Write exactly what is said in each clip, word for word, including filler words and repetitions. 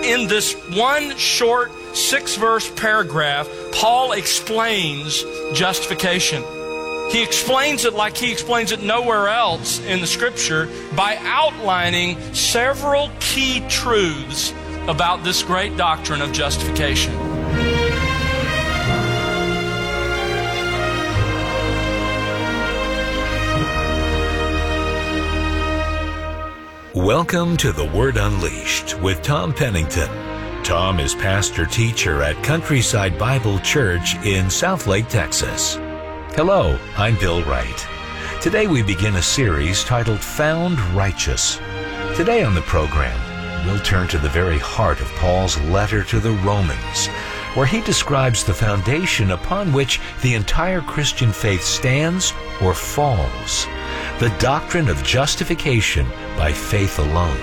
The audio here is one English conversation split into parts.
In this one short six-verse paragraph, Paul explains justification. He explains it like he explains it nowhere else in the Scripture by outlining several key truths about this great doctrine of justification. Welcome to The Word Unleashed with Tom Pennington. Tom is pastor-teacher at Countryside Bible Church in Southlake, Texas. Hello, I'm Bill Wright. Today we begin a series titled Found Righteous. Today on the program, we'll turn to the very heart of Paul's letter to the Romans, where he describes the foundation upon which the entire Christian faith stands or falls, the doctrine of justification by faith alone.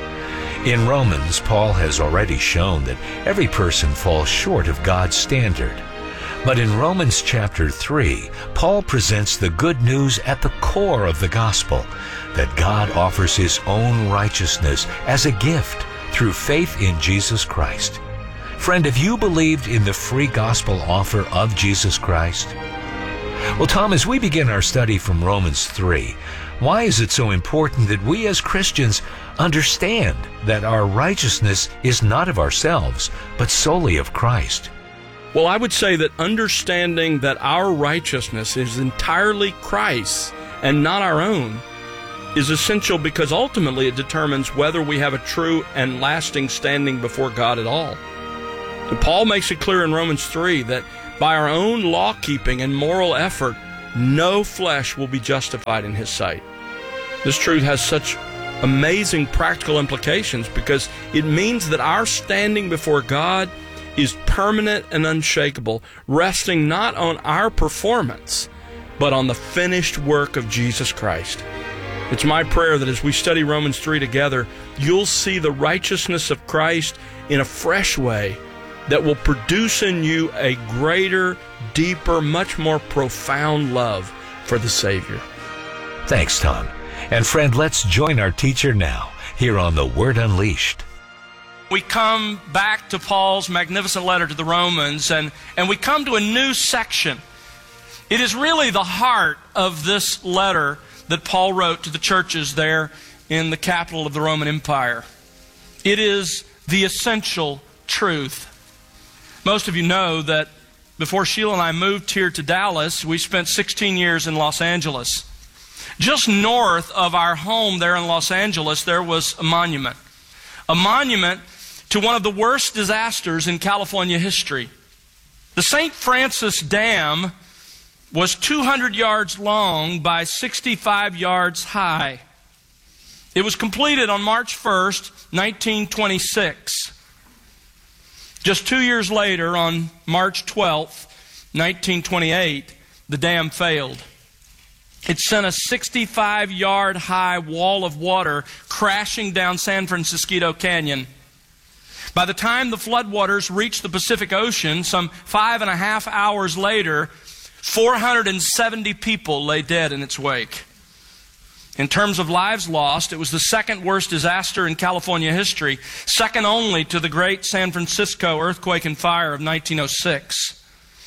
In Romans, Paul has already shown that every person falls short of God's standard. But in Romans chapter three, Paul presents the good news at the core of the gospel, that God offers His own righteousness as a gift through faith in Jesus Christ. Friend, have you believed in the free gospel offer of Jesus Christ? Well, Tom, as we begin our study from Romans three, why is it so important that we as Christians understand that our righteousness is not of ourselves, but solely of Christ? Well, I would say that understanding that our righteousness is entirely Christ's and not our own is essential, because ultimately it determines whether we have a true and lasting standing before God at all. And Paul makes it clear in Romans three that by our own law-keeping and moral effort, no flesh will be justified in His sight. This truth has such amazing practical implications because it means that our standing before God is permanent and unshakable, resting not on our performance, but on the finished work of Jesus Christ. It's my prayer that as we study Romans three together, you'll see the righteousness of Christ in a fresh way that will produce in you a greater, deeper, much more profound love for the Savior. Thanks, Tom. And friend, let's join our teacher now here on The Word Unleashed. We come back to Paul's magnificent letter to the Romans, and, and we come to a new section. It is really the heart of this letter that Paul wrote to the churches there in the capital of the Roman Empire. It is the essential truth. Most of you know that before Sheila and I moved here to Dallas, we spent sixteen years in Los Angeles. Just north of our home there in Los Angeles, there was a monument. A monument to one of the worst disasters in California history. The Saint Francis Dam was two hundred yards long by sixty-five yards high. It was completed on March first, nineteen twenty-six. Just two years later, on March twelfth, nineteen twenty-eight, the dam failed. It sent a sixty-five yard high wall of water crashing down San Francisco Canyon. By the time the floodwaters reached the Pacific Ocean, some five and a half hours later, four hundred seventy people lay dead in its wake. In terms of lives lost, it was the second worst disaster in California history, second only to the great San Francisco earthquake and fire of nineteen oh six.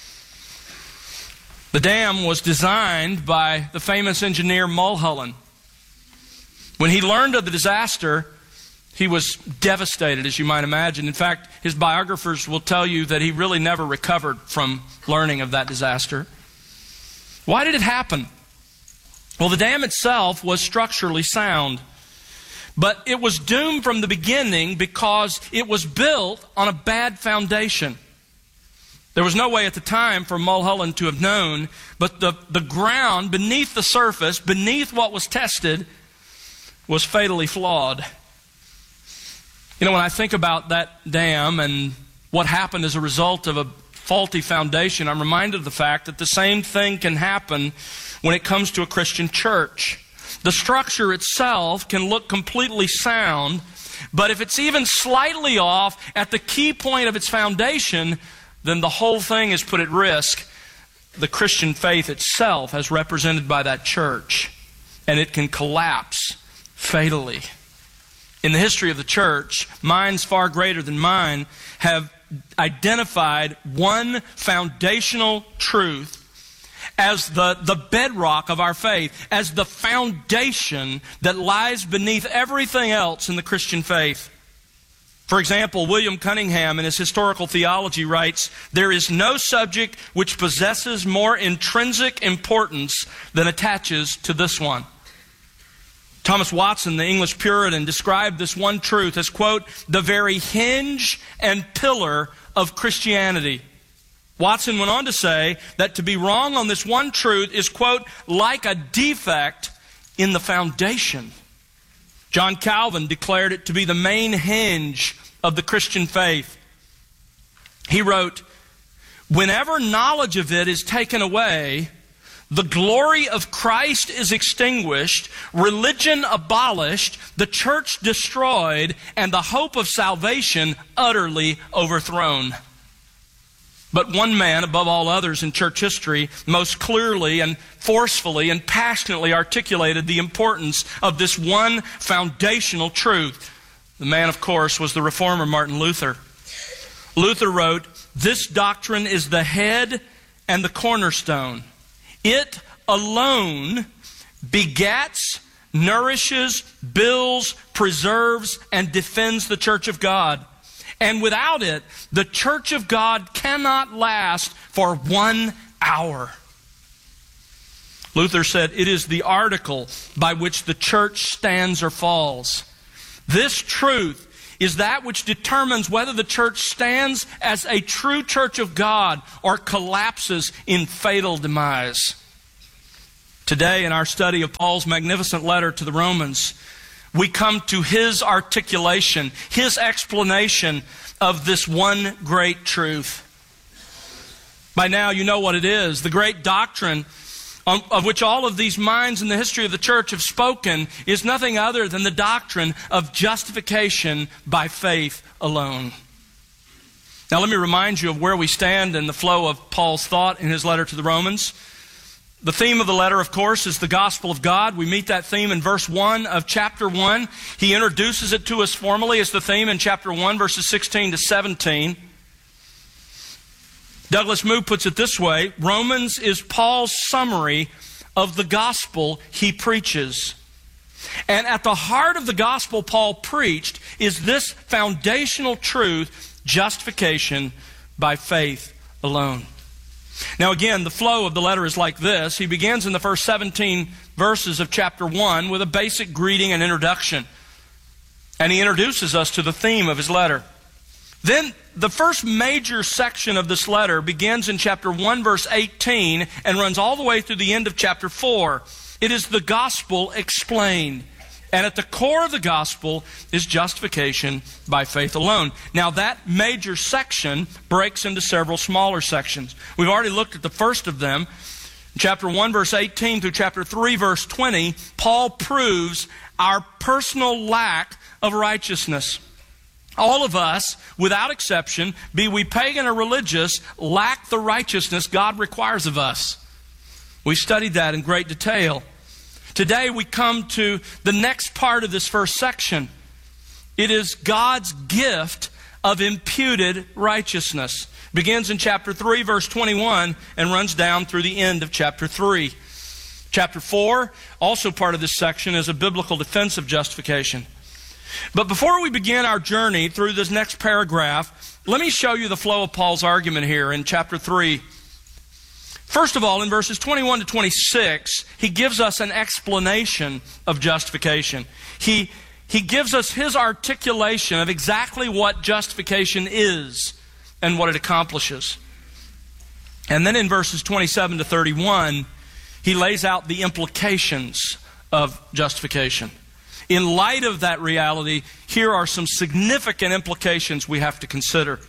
The dam was designed by the famous engineer Mulholland. When he learned of the disaster, he was devastated, as you might imagine. In fact, his biographers will tell you that he really never recovered from learning of that disaster. Why did it happen? Well, the dam itself was structurally sound, but it was doomed from the beginning because it was built on a bad foundation. There was no way at the time for Mulholland to have known, but the, the ground beneath the surface, beneath what was tested, was fatally flawed. You know, when I think about that dam and what happened as a result of a faulty foundation, I'm reminded of the fact that the same thing can happen when it comes to a Christian church. The structure itself can look completely sound, but if it's even slightly off at the key point of its foundation, then the whole thing is put at risk. The Christian faith itself, as represented by that church, and it can collapse fatally. in the history of the church, minds far greater than mine, have identified one foundational truth as the, the bedrock of our faith, as the foundation that lies beneath everything else in the Christian faith. For example, William Cunningham in his Historical Theology writes, "There is no subject which possesses more intrinsic importance than attaches to this one." Thomas Watson, the English Puritan, described this one truth as, quote, "the very hinge and pillar of Christianity." Watson went on to say that to be wrong on this one truth is, quote, "like a defect in the foundation." John Calvin declared it to be the main hinge of the Christian faith. He wrote, "Whenever knowledge of it is taken away, the glory of Christ is extinguished, religion abolished, the church destroyed, and the hope of salvation utterly overthrown." But one man, above all others in church history, most clearly and forcefully and passionately articulated the importance of this one foundational truth. The man, of course, was the reformer Martin Luther. Luther wrote, "This doctrine is the head and the cornerstone. It alone begets, nourishes, builds, preserves, and defends the church of God. And without it, the church of God cannot last for one hour." Luther said, "It is the article by which the church stands or falls. This truth is that which determines whether the church stands as a true church of God or collapses in fatal demise." Today, in our study of Paul's magnificent letter to the Romans, we come to his articulation, his explanation of this one great truth. By now, you know what it is. The great doctrine of which all of these minds in the history of the church have spoken is nothing other than the doctrine of justification by faith alone. Now, let me remind you of where we stand in the flow of Paul's thought in his letter to the Romans. The theme of the letter, of course, is the gospel of God. We meet that theme in verse one of chapter one. He introduces it to us formally as the theme in chapter one, verses sixteen to seventeen. Douglas Moo puts it this way: Romans is Paul's summary of the gospel he preaches. And at the heart of the gospel Paul preached is this foundational truth: justification by faith alone. Now again, the flow of the letter is like this. He begins in the first seventeen verses of chapter one with a basic greeting and introduction. And he introduces us to the theme of his letter. Then the first major section of this letter begins in chapter one, verse eighteen, and runs all the way through the end of chapter four. It is the gospel explained. And at the core of the gospel is justification by faith alone. Now that major section breaks into several smaller sections. We've already looked at the first of them. In chapter one, verse eighteen through chapter three, verse twenty, Paul proves our personal lack of righteousness. All of us, without exception, be we pagan or religious, lack the righteousness God requires of us. We studied that in great detail. Today we come to the next part of this first section. It is God's gift of imputed righteousness. It begins in chapter three, verse twenty-one, and runs down through the end of chapter three. Chapter four, also part of this section, is a biblical defense of justification. But before we begin our journey through this next paragraph, let me show you the flow of Paul's argument here in chapter three. First of all, in verses twenty-one to twenty-six, he gives us an explanation of justification. He, he gives us his articulation of exactly what justification is and what it accomplishes. And then in verses twenty-seven to thirty-one, he lays out the implications of justification. In light of that reality, here are some significant implications we have to consider.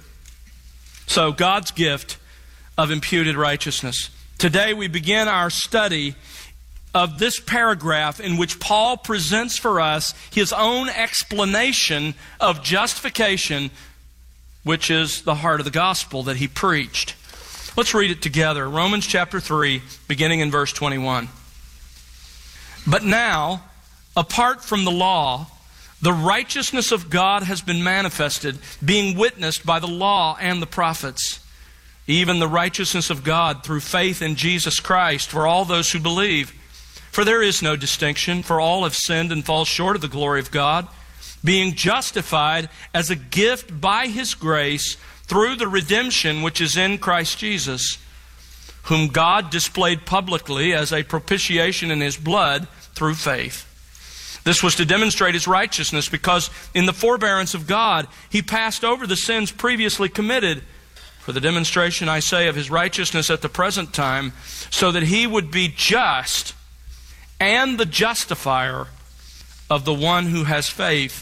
So, God's gift of imputed righteousness. Today we begin our study of this paragraph in which Paul presents for us his own explanation of justification, which is the heart of the gospel that he preached. Let's read it together. Romans chapter three, beginning in verse twenty-one. But now, apart from the law, The righteousness of God has been manifested, being witnessed by the law and the prophets, even the righteousness of God through faith in Jesus Christ for all those who believe. For there is no distinction, for all have sinned and fall short of the glory of God, being justified as a gift by His grace through the redemption which is in Christ Jesus, whom God displayed publicly as a propitiation in His blood through faith. This was to demonstrate His righteousness, because in the forbearance of God He passed over the sins previously committed, for the demonstration, I say, of His righteousness at the present time, so that He would be just and the justifier of the one who has faith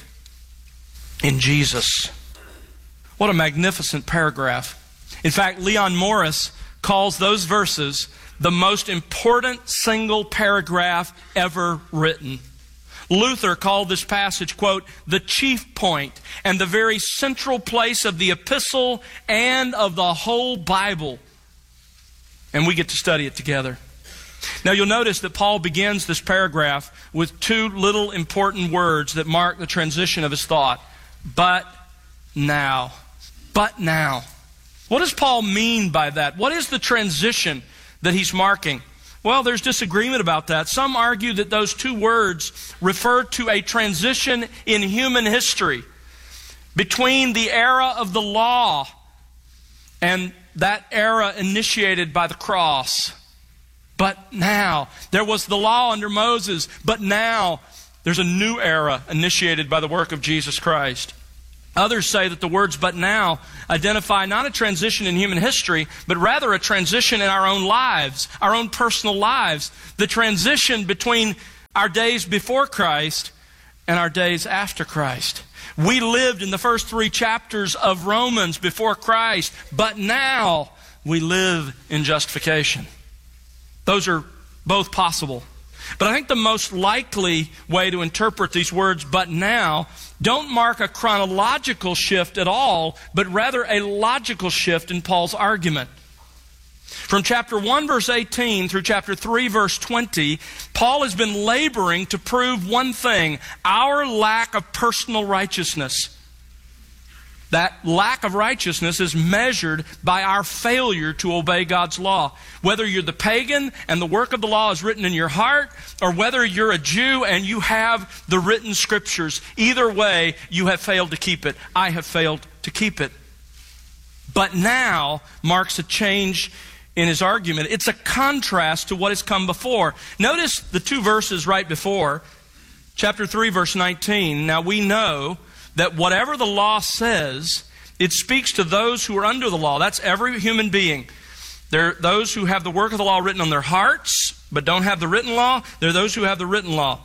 in Jesus. What a magnificent paragraph. In fact, Leon Morris calls those verses the most important single paragraph ever written. Luther called this passage, quote, the chief point and the very central place of the epistle and of the whole Bible. And we get to study it together. Now you'll notice that Paul begins this paragraph with two little important words that mark the transition of his thought. But now. But now. What does Paul mean by that? What is the transition that he's marking? Well, there's disagreement about that. Some argue that those two words refer to a transition in human history between the era of the law and that era initiated by the cross. But now, there was the law under Moses, but now there's a new era initiated by the work of Jesus Christ. Others say that the words "but now" identify not a transition in human history, but rather a transition in our own lives, our own personal lives. The transition between our days before Christ and our days after Christ. We lived in the first three chapters of Romans before Christ, but now we live in justification. Those are both possible. But I think the most likely way to interpret these words, "but now," don't mark a chronological shift at all, but rather a logical shift in Paul's argument. From chapter one, verse eighteen through chapter three, verse twenty, Paul has been laboring to prove one thing: our lack of personal righteousness. That lack of righteousness is measured by our failure to obey God's law. Whether you're the pagan and the work of the law is written in your heart, or whether you're a Jew and you have the written Scriptures, either way, you have failed to keep it. I have failed to keep it. But now marks a change in his argument. It's a contrast to what has come before. Notice the two verses right before, chapter three, verse nineteen. Now we know that whatever the law says, it speaks to those who are under the law. That's every human being. There are those who have the work of the law written on their hearts, but don't have the written law. There are those who have the written law.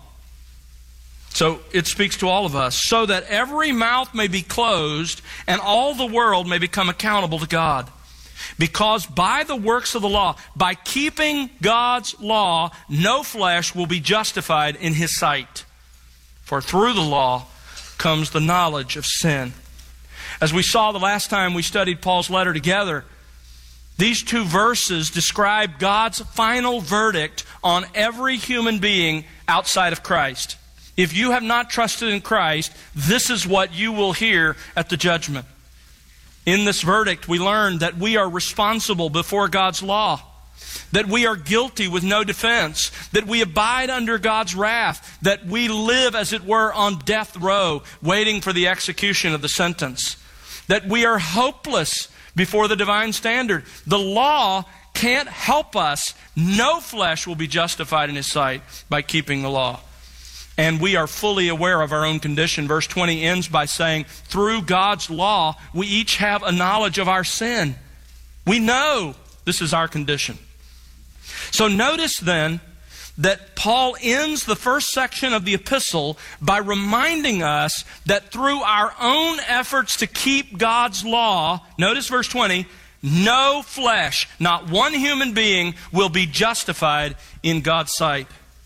So it speaks to all of us, so that every mouth may be closed and all the world may become accountable to God. Because by the works of the law, by keeping God's law, no flesh will be justified in His sight. For through the law comes the knowledge of sin. As we saw the last time we studied Paul's letter together, these two verses describe God's final verdict on every human being outside of Christ. If you have not trusted in Christ, this is what you will hear at the judgment. In this verdict, we learn that we are responsible before God's law, that we are guilty with no defense, that we abide under God's wrath, that we live, as it were, on death row, waiting for the execution of the sentence, that we are hopeless before the divine standard. The law can't help us. No flesh will be justified in His sight by keeping the law. And we are fully aware of our own condition. Verse twenty ends by saying, through God's law, we each have a knowledge of our sin. We know this is our condition. So notice then that Paul ends the first section of the epistle by reminding us that through our own efforts to keep God's law, notice verse twenty, no flesh, not one human being, will be justified in God's sight.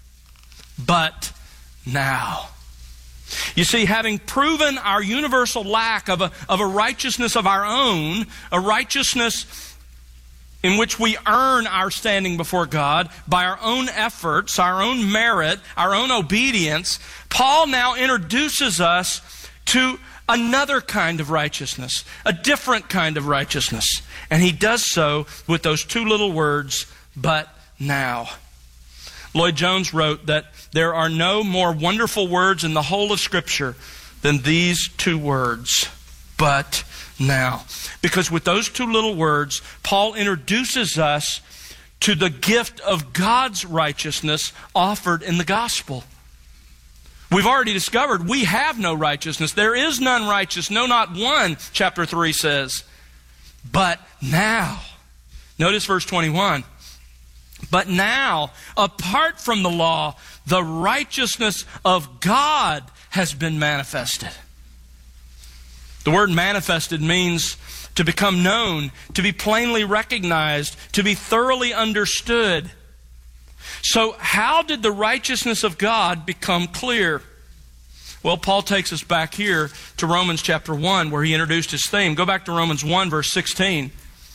But now. You see, having proven our universal lack of a, of a righteousness of our own, a righteousness in which we earn our standing before God by our own efforts, our own merit, our own obedience, Paul now introduces us to another kind of righteousness, a different kind of righteousness. And he does so with those two little words, but now. Lloyd Jones wrote that there are no more wonderful words in the whole of Scripture than these two words, but now. Because with those two little words, Paul introduces us to the gift of God's righteousness offered in the gospel. We've already discovered we have no righteousness. There is none righteous, no, not one, chapter three says. But now, notice verse twenty-one. But now, apart from the law, the righteousness of God has been manifested. The word manifested means to become known, to be plainly recognized, to be thoroughly understood. So how did the righteousness of God become clear? Well, Paul takes us back here to Romans chapter one, where he introduced his theme. Go back to Romans one, verse sixteen.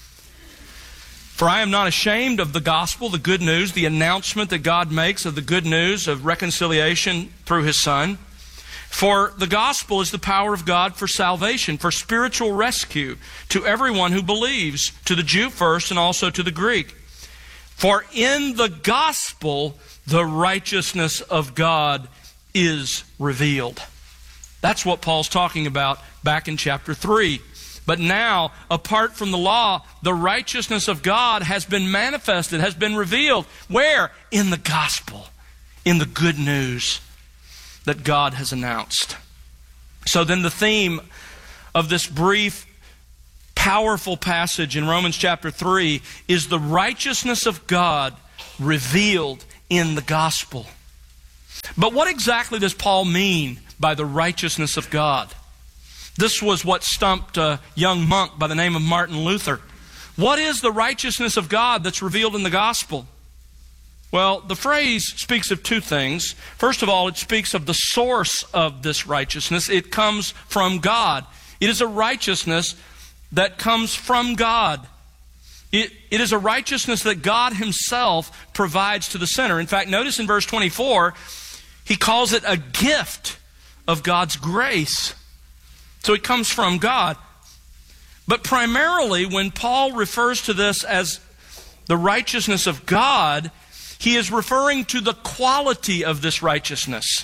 For I am not ashamed of the gospel, the good news, the announcement that God makes of the good news of reconciliation through His Son. For the gospel is the power of God for salvation, for spiritual rescue to everyone who believes, to the Jew first and also to the Greek. For in the gospel, the righteousness of God is revealed. That's what Paul's talking about back in chapter three. But now, apart from the law, the righteousness of God has been manifested, has been revealed. Where? In the gospel, in the good news that God has announced. So then the theme of this brief, powerful passage in Romans chapter three is the righteousness of God revealed in the gospel. But what exactly does Paul mean by the righteousness of God? This was what stumped a young monk by the name of Martin Luther. What is the righteousness of God that's revealed in the gospel? Well, the phrase speaks of two things. First of all, it speaks of the source of this righteousness. It comes from God. It is a righteousness that comes from God. It, it is a righteousness that God Himself provides to the sinner. In fact, notice in verse twenty-four, he calls it a gift of God's grace. So it comes from God. But primarily, when Paul refers to this as the righteousness of God, he is referring to the quality of this righteousness.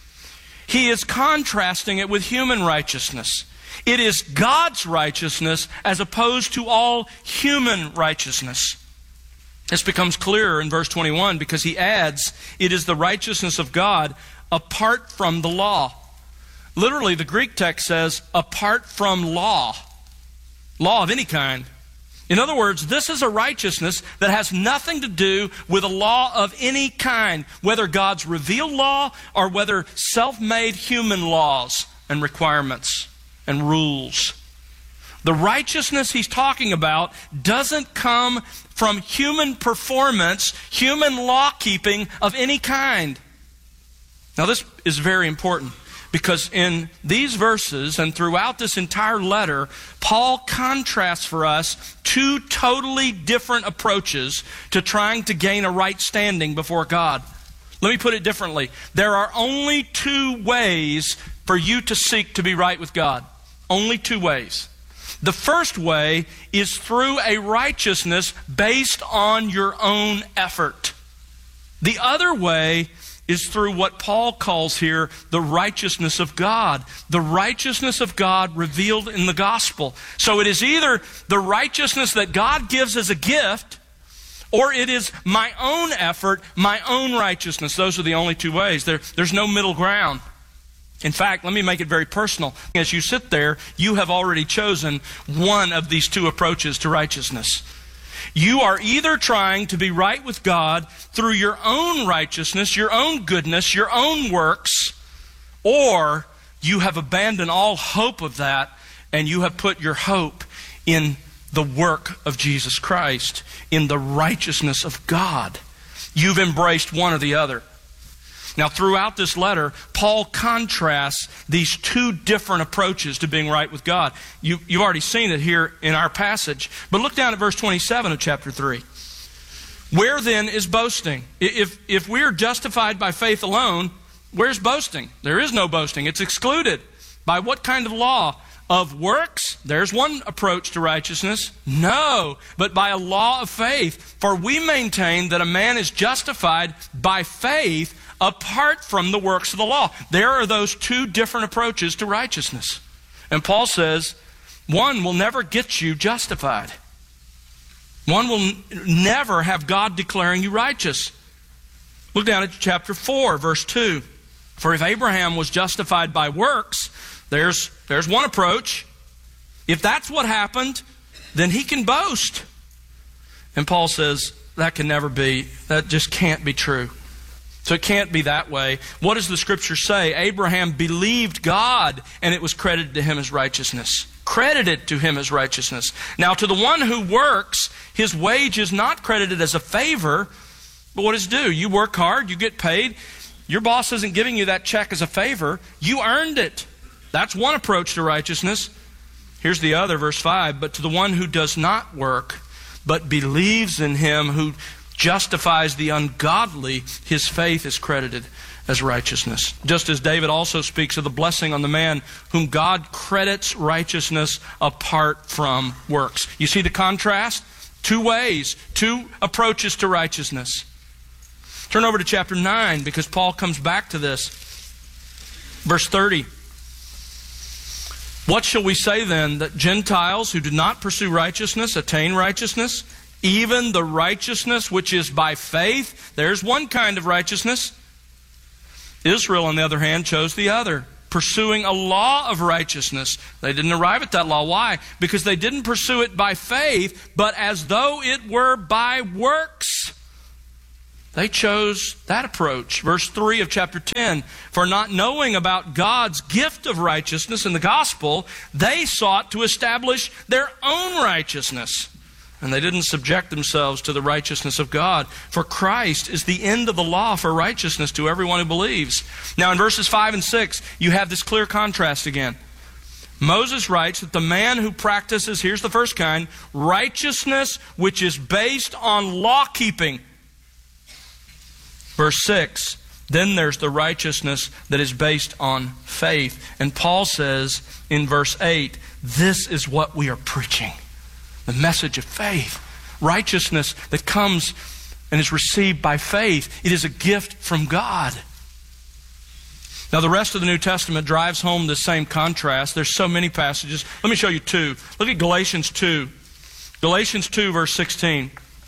He is contrasting it with human righteousness. It is God's righteousness as opposed to all human righteousness. This becomes clearer in verse twenty-one because he adds, it is the righteousness of God apart from the law. Literally, the Greek text says, apart from law. Law of any kind. In other words, this is a righteousness that has nothing to do with a law of any kind, whether God's revealed law or whether self-made human laws and requirements and rules. The righteousness he's talking about doesn't come from human performance, human law-keeping of any kind. Now, this is very important, because in these verses and throughout this entire letter, Paul contrasts for us two totally different approaches to trying to gain a right standing before God. Let me put it differently. There are only two ways for you to seek to be right with God. Only two ways. The first way is through a righteousness based on your own effort. The other way is through what Paul calls here the righteousness of God. The righteousness of God revealed in the gospel. So it is either the righteousness that God gives as a gift, or it is my own effort, my own righteousness. Those are the only two ways. There, there's no middle ground. In fact, let me make it very personal. As you sit there, you have already chosen one of these two approaches to righteousness. You are either trying to be right with God through your own righteousness, your own goodness, your own works, or you have abandoned all hope of that and you have put your hope in the work of Jesus Christ, in the righteousness of God. You've embraced one or the other. Now, throughout this letter, Paul contrasts these two different approaches to being right with God. You, you've already seen it here in our passage. But look down at verse twenty-seven of chapter three. Where then is boasting? If, if we are justified by faith alone, where's boasting? There is no boasting. It's excluded. By what kind of law? Of works? There's one approach to righteousness. No, but by a law of faith. For we maintain that a man is justified by faith apart from the works of the law. There are those two different approaches to righteousness. And Paul says, one will never get you justified. One will n- never have God declaring you righteous. Look down at chapter four, verse two. For if Abraham was justified by works, there's, there's one approach. If that's what happened, then he can boast. And Paul says, that can never be. That just can't be true. So it can't be that way. What does the Scripture say? Abraham believed God, and it was credited to him as righteousness. Credited to him as righteousness. Now, to the one who works, his wage is not credited as a favor, but what is due? You work hard, you get paid. Your boss isn't giving you that check as a favor. You earned it. That's one approach to righteousness. Here's the other, verse five. But to the one who does not work, but believes in him who justifies the ungodly, his faith is credited as righteousness. Just as David also speaks of the blessing on the man whom God credits righteousness apart from works. You see the contrast? Two ways, two approaches to righteousness. Turn over to chapter nine because Paul comes back to this. Verse thirty. What shall we say then? That Gentiles who do not pursue righteousness attain righteousness? Even the righteousness which is by faith? There's one kind of righteousness. Israel, on the other hand, chose the other, pursuing a law of righteousness. They didn't arrive at that law. Why? Because they didn't pursue it by faith, but as though it were by works. They chose that approach. Verse three of chapter ten, for not knowing about God's gift of righteousness in the gospel, they sought to establish their own righteousness. And they didn't subject themselves to the righteousness of God. For Christ is the end of the law for righteousness to everyone who believes. Now in verses five and six, you have this clear contrast again. Moses writes that the man who practices, here's the first kind, righteousness which is based on law keeping. Verse six, then there's the righteousness that is based on faith. And Paul says in verse eight, this is what we are preaching. The message of faith. Righteousness that comes and is received by faith. It is a gift from God. Now the rest of the New Testament drives home this same contrast. There's so many passages. Let me show you two. Look at Galatians two. Galatians two verse sixteen.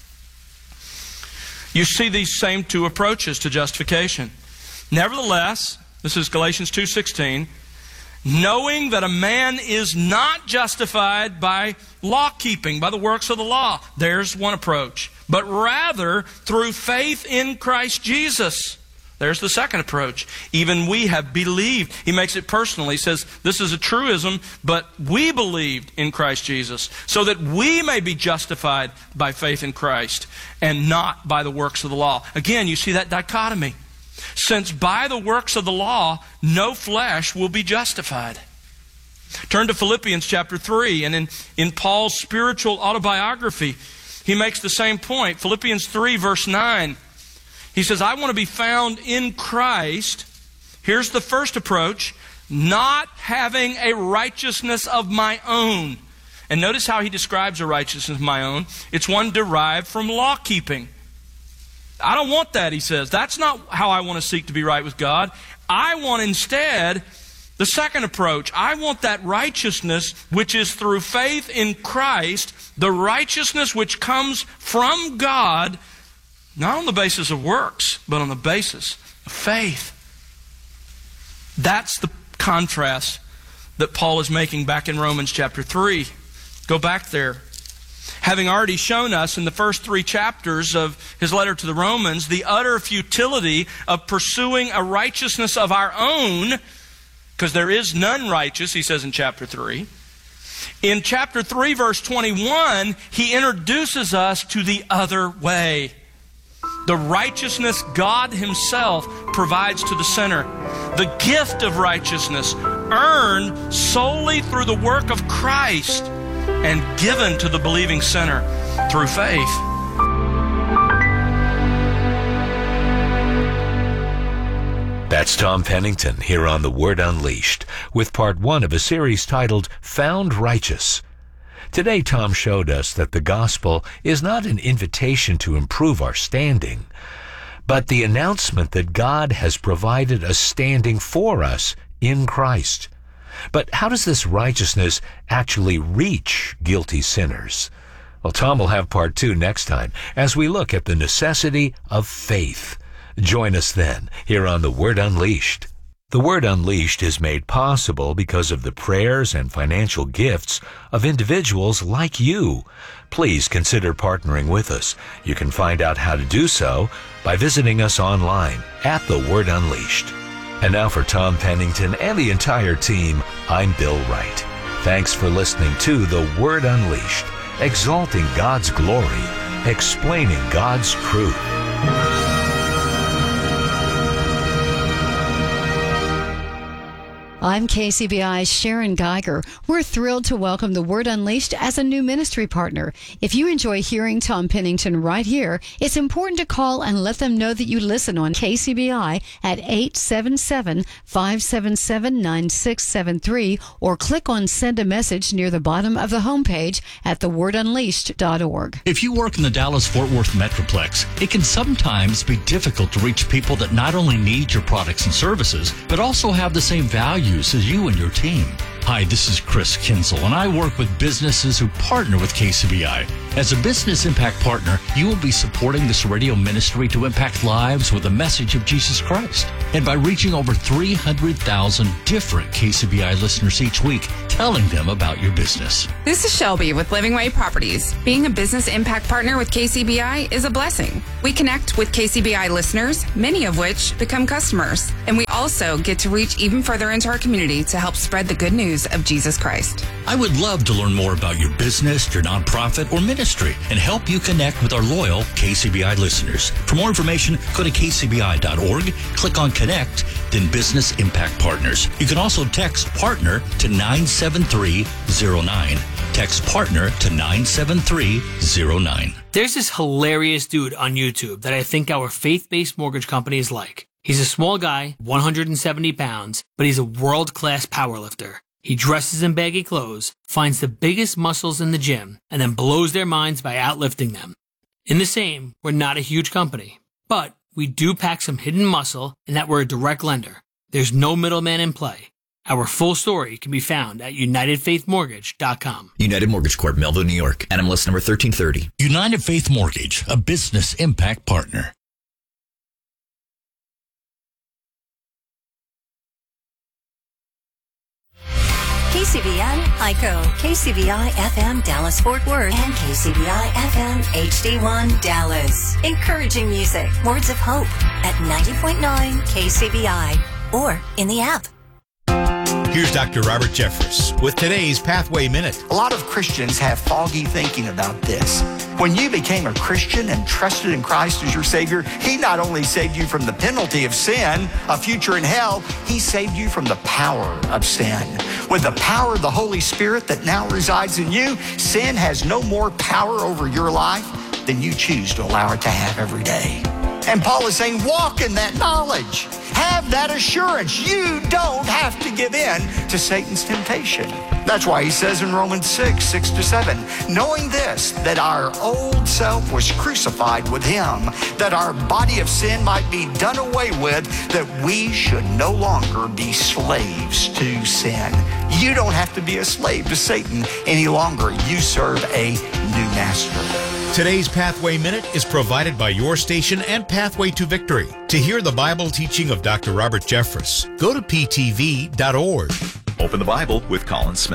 You see these same two approaches to justification. Nevertheless, this is Galatians two sixteen, knowing that a man is not justified by law keeping, by the works of the law. There's one approach. But rather through faith in Christ Jesus. There's the second approach. Even we have believed. He makes it personal. He says, this is a truism, but we believed in Christ Jesus, so that we may be justified by faith in Christ, and not by the works of the law. Again, you see that dichotomy. Since by the works of the law, no flesh will be justified. Turn to Philippians chapter three, and in, in Paul's spiritual autobiography, he makes the same point. Philippians three verse nine. He says, I want to be found in Christ. Here's the first approach. Not having a righteousness of my own. And notice how he describes a righteousness of my own. It's one derived from law keeping. I don't want that, he says. That's not how I want to seek to be right with God. I want instead the second approach. I want that righteousness which is through faith in Christ, the righteousness which comes from God, not on the basis of works, but on the basis of faith. That's the contrast that Paul is making back in Romans chapter three. Go back there. Having already shown us in the first three chapters of his letter to the Romans the utter futility of pursuing a righteousness of our own, because there is none righteous, he says in chapter three. In chapter three, verse twenty-one, he introduces us to the other way. the righteousness God Himself provides to the sinner, the gift of righteousness earned solely through the work of Christ and given to the believing sinner through faith. That's Tom Pennington here on The Word Unleashed with part one of a series titled Found Righteous. Today, Tom showed us that the gospel is not an invitation to improve our standing, but the announcement that God has provided a standing for us in Christ. But how does this righteousness actually reach guilty sinners? Well, Tom will have part two next time as we look at the necessity of faith. Join us then here on The Word Unleashed. The Word Unleashed is made possible because of the prayers and financial gifts of individuals like you. Please consider partnering with us. You can find out how to do so by visiting us online at The Word Unleashed. And now for Tom Pennington and the entire team, I'm Bill Wright. Thanks for listening to The Word Unleashed, exalting God's glory, explaining God's truth. I'm K C B I's Sharon Geiger. We're thrilled to welcome The Word Unleashed as a new ministry partner. If you enjoy hearing Tom Pennington right here, it's important to call and let them know that you listen on K C B I at eight seven seven, five seven seven, nine six seven three or click on Send a Message near the bottom of the homepage at the word unleashed dot org. If you work in the Dallas-Fort Worth Metroplex, it can sometimes be difficult to reach people that not only need your products and services, but also have the same values as you and your team. Hi, this is Chris Kinsel, and I work with businesses who partner with K C B I. As a business impact partner, you will be supporting this radio ministry to impact lives with the message of Jesus Christ. And by reaching over three hundred thousand different K C B I listeners each week, telling them about your business. This is Shelby with Living Way Properties. Being a business impact partner with K C B I is a blessing. We connect with K C B I listeners, many of which become customers. And we also get to reach even further into our community to help spread the good news of Jesus Christ. I would love to learn more about your business, your nonprofit, or ministry and help you connect with our loyal K C B I listeners. For more information, go to k c b i dot org, click on Connect, then Business Impact Partners. You can also text PARTNER to nine seven three zero nine. Text PARTNER to nine seven three zero nine. There's this hilarious dude on YouTube that I think our faith-based mortgage company is like. He's a small guy, one hundred seventy pounds, but he's a world-class powerlifter. He dresses in baggy clothes, finds the biggest muscles in the gym, and then blows their minds by outlifting them. In the same, we're not a huge company, but we do pack some hidden muscle in that we're a direct lender. There's no middleman in play. Our full story can be found at united faith mortgage dot com. United Mortgage Corp, Melville, New York. N M L S number thirteen thirty. United Faith Mortgage, a business impact partner. K C B I Ico, K C B I F M Dallas-Fort Worth, and K C B I F M H D one Dallas. Encouraging music, words of hope at ninety point nine K C B I or in the app. Here's Doctor Robert Jeffress with today's Pathway Minute. A lot of Christians have foggy thinking about this. When you became a Christian and trusted in Christ as your Savior, He not only saved you from the penalty of sin, a future in hell, He saved you from the power of sin. With the power of the Holy Spirit that now resides in you, sin has no more power over your life than you choose to allow it to have every day. And Paul is saying, walk in that knowledge. Have that assurance. You don't have to give in to Satan's temptation. That's why he says in Romans six, six to seven, knowing this, that our old self was crucified with him, that our body of sin might be done away with, that we should no longer be slaves to sin. You don't have to be a slave to Satan any longer. You serve a new master. Today's Pathway Minute is provided by your station and Pathway to Victory. To hear the Bible teaching of Doctor Robert Jeffress, go to p t v dot org. Open the Bible with Colin Smith.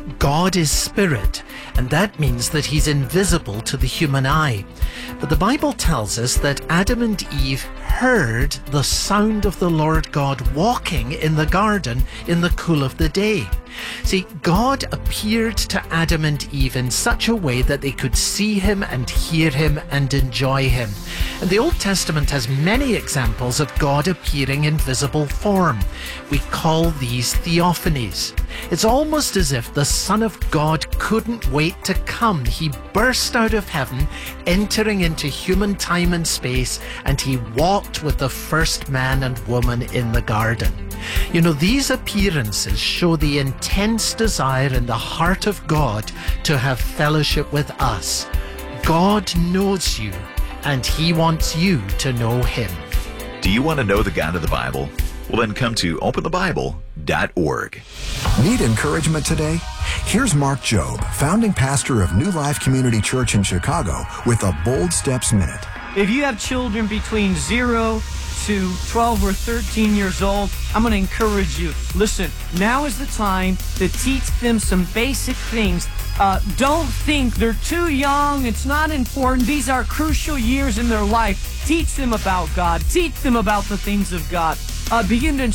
God is spirit, and that means that he's invisible to the human eye. But the Bible tells us that Adam and Eve heard the sound of the Lord God walking in the garden in the cool of the day. See, God appeared to Adam and Eve in such a way that they could see him and hear him and enjoy him. And the Old Testament has many examples of God appearing in visible form. We call these theophanies. It's almost as if the Son of God couldn't wait to come. He burst out of heaven, entering into human time and space, and he walked with the first man and woman in the garden. You know, these appearances show the intense desire in the heart of God to have fellowship with us. God knows you, and he wants you to know him. Do you want to know the God of the Bible? Well, then come to open the bible dot org. Need encouragement today? Here's Mark Jobe, founding pastor of New Life Community Church in Chicago, with a Bold Steps Minute. If you have children between zero to twelve or thirteen years old, I'm going to encourage you. Listen, now is the time to teach them some basic things. Uh, don't think they're too young. It's not important. These are crucial years in their life. Teach them about God. Teach them about the things of God. Uh, begin to